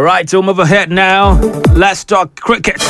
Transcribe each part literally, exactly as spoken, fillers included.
All right, so move ahead now. Let's talk cricket.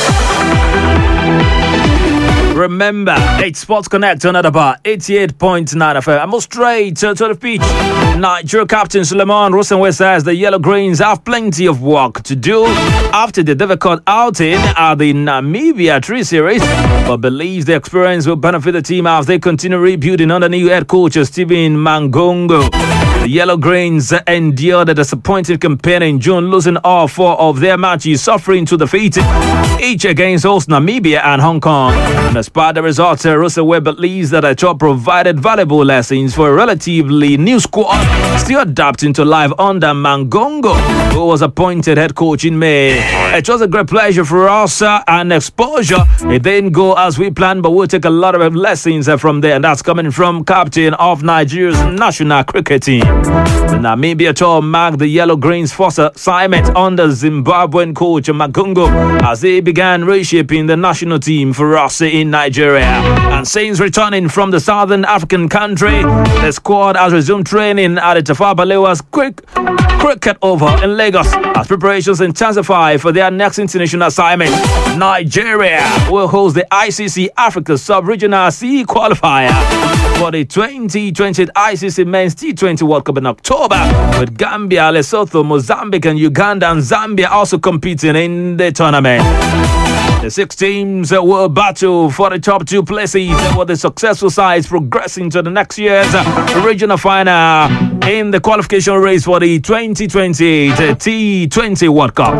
Remember, it's Sports Connect on Adaba, eighty-eight point nine F M. I'm straight to, to the pitch. Nigeria captain Suleiman Rosenwe says the Yellow Greens have plenty of work to do after the difficult outing at the Namibia Three Series, but believes the experience will benefit the team as they continue rebuilding under new head coach Stephen Mangongo. The Yellow Greens endured a disappointing campaign in June, losing all four of their matches, suffering to defeat each against host Namibia and Hong Kong. And despite the results, Rosenwe believes that the job provided valuable lessons for a relatively new squad, still adapting to life under Mangongo, who was appointed head coach in May. It was a great pleasure for us uh, and exposure. It didn't go as we planned, but we'll take a lot of lessons uh, from there, and that's coming from captain of Nigeria's national cricket team. The Namibia tour marked the Yellow Greens' first assignment under Zimbabwean coach Mangongo as they began reshaping the national team for us in Nigeria. And since returning from the southern African country, the squad has resumed training at the Tafawa Balewa's quick cricket over in Lagos as preparations intensify for their next international assignment. Nigeria will host the I C C Africa Sub-Regional C qualifier for the twenty twenty I C C Men's T twenty World Cup in October, with Gambia, Lesotho, Mozambique, and Uganda and Zambia also competing in the tournament. The six teams will battle for the top two places, with the successful sides progressing to the next year's regional final in the qualification race for the twenty twenty T twenty World Cup.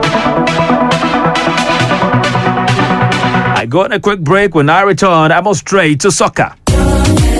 I go on a quick break. When I return, I'm straight to soccer.